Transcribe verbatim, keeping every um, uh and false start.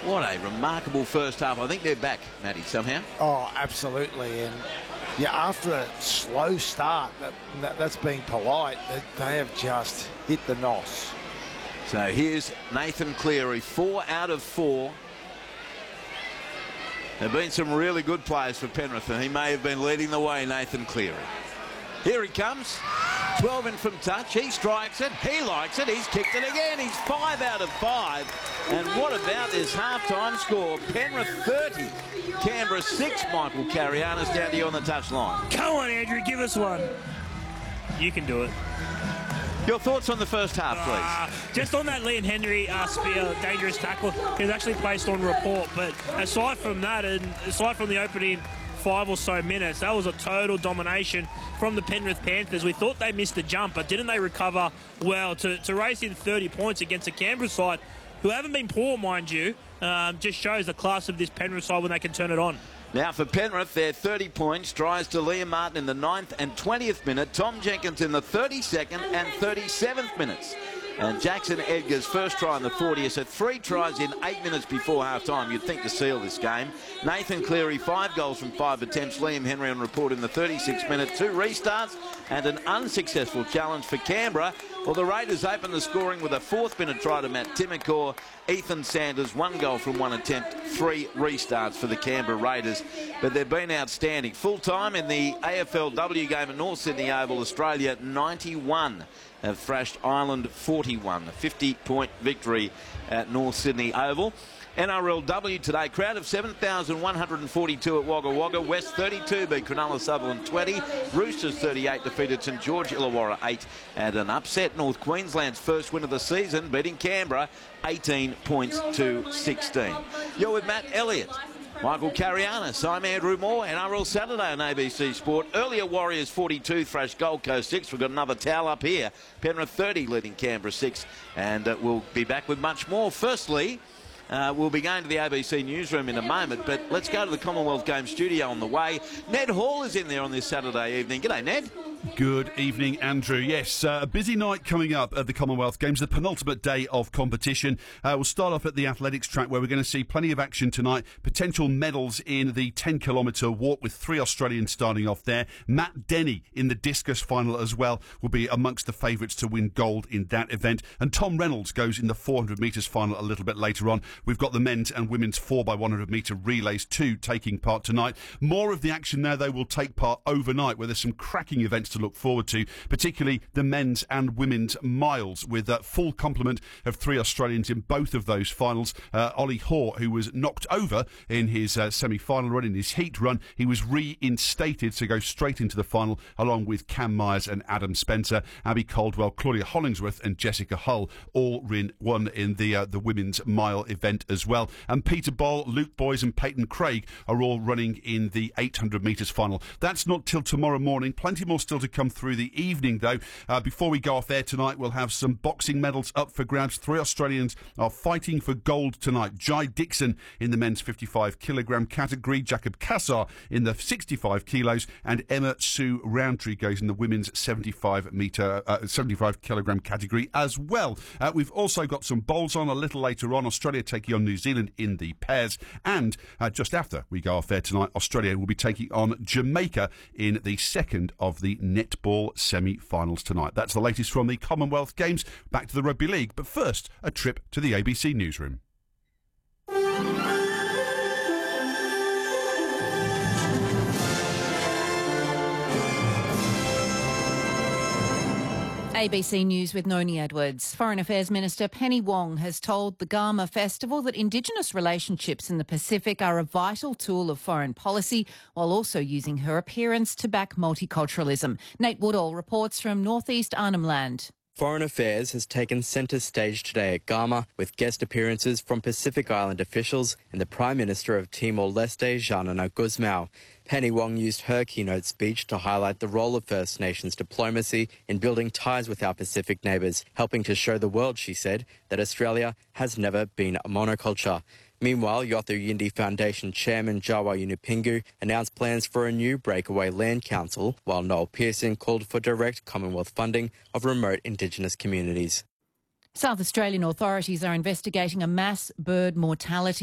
What a remarkable first half. I think they're back, Matty, somehow. Oh, absolutely. And yeah, after a slow start, that, that, that's being polite, they, they have just hit the N O S. So here's Nathan Cleary, four out of four. There have been some really good players for Penrith, and he may have been leading the way, Nathan Cleary. Here he comes, twelve in from touch. He strikes it, he likes it, he's kicked it again. He's five out of five. And what about this half-time score? Penrith thirty, Canberra six. Michael Carianis down to you on the touchline. Come on, Andrew, give us one. You can do it. Your thoughts on the first half, please? Uh, just on that Liam Henry uh, spear, dangerous tackle, he was actually placed on report. But aside from that, and aside from the opening five or so minutes, that was a total domination from the Penrith Panthers. We thought they missed the jump, but didn't they recover well to, to race in thirty points against a Canberra side who haven't been poor, mind you? Um, just shows the class of this Penrith side when they can turn it on. Now for Penrith, they're thirty points. Tries to Liam Martin in the ninth and twentieth minute. Tom Jenkins in the thirty-second and thirty-seventh minutes. And Jackson Edgar's first try in the fortieth. So three tries in eight minutes before half-time. You'd think to seal this game. Nathan Cleary, five goals from five attempts. Liam Henry on report in the thirty-sixth minute. Two restarts and an unsuccessful challenge for Canberra. Well, the Raiders open the scoring with a fourth minute try to Matt Timokor. Ethan Sanders, one goal from one attempt, three restarts for the Canberra Raiders. But they've been outstanding. Full time in the A F L W game at North Sydney Oval, Australia ninety-one. Have thrashed Ireland forty-one. A fifty point victory at North Sydney Oval. N R L W today, crowd of seven thousand one hundred forty-two at Wagga Wagga. West thirty-two beat Cronulla Sutherland twenty. Roosters thirty-eight defeated St George Illawarra eight. And an upset North Queensland's first win of the season, beating Canberra eighteen points to sixteen. You're with Matt Elliott. Michael Carianis, I'm Andrew Moore, N R L Saturday on A B C Sport. Earlier Warriors forty-two thrashed Gold Coast six. We've got another towel up here. Penrith thirty leading Canberra six. And uh, we'll be back with much more. Firstly, Uh, we'll be going to the A B C newsroom in a moment, but let's go to the Commonwealth Games studio on the way. Ned Hall is in there on this Saturday evening. G'day, Ned. Good evening, Andrew. Yes, uh, a busy night coming up at the Commonwealth Games, the penultimate day of competition. Uh, we'll start off at the athletics track where we're going to see plenty of action tonight. Potential medals in the ten kilometre walk with three Australians starting off there. Matt Denny in the discus final as well will be amongst the favourites to win gold in that event. And Tom Reynolds goes in the four hundred metres final a little bit later on. We've got the men's and women's four by one hundred metre relays too taking part tonight. More of the action there, though, will take part overnight where there's some cracking events to look forward to, particularly the men's and women's miles with a full complement of three Australians in both of those finals. Uh, Ollie Hoare, who was knocked over in his uh, semi-final run, in his heat run, he was reinstated to go straight into the final along with Cam Myers and Adam Spencer. Abby Caldwell, Claudia Hollingsworth and Jessica Hull all win, won in the, uh, the women's mile event as well. And Peter Ball, Luke Boys and Peyton Craig are all running in the eight hundred metres final. That's not till tomorrow morning. Plenty more still to come through the evening, though. Uh, before we go off air tonight, we'll have some boxing medals up for grabs. Three Australians are fighting for gold tonight. Jai Dixon in the men's fifty-five kilogram category, Jacob Cassar in the sixty-five kilos, and Emma Sue Roundtree goes in the women's seventy-five metre, uh, seventy-five kilogram category as well. Uh, we've also got some bowls on a little later on. Australia taking on New Zealand in the pairs, and uh, just after we go off air tonight, Australia will be taking on Jamaica in the second of the netball semi-finals tonight. That's the latest from the Commonwealth Games. Back to the Rugby League, but first, a trip to the A B C newsroom. A B C News with Noni Edwards. Foreign Affairs Minister Penny Wong has told the Garma Festival that Indigenous relationships in the Pacific are a vital tool of foreign policy, while also using her appearance to back multiculturalism. Nate Woodall reports from northeast Arnhem Land. Foreign Affairs has taken centre stage today at Garma with guest appearances from Pacific Island officials and the Prime Minister of Timor-Leste, Xanana Gusmao. Penny Wong used her keynote speech to highlight the role of First Nations diplomacy in building ties with our Pacific neighbours, helping to show the world, she said, that Australia has never been a monoculture. Meanwhile, Yothu Yindi Foundation Chairman Jawa Yunupingu announced plans for a new breakaway land council, while Noel Pearson called for direct Commonwealth funding of remote Indigenous communities. South Australian authorities are investigating a mass bird mortality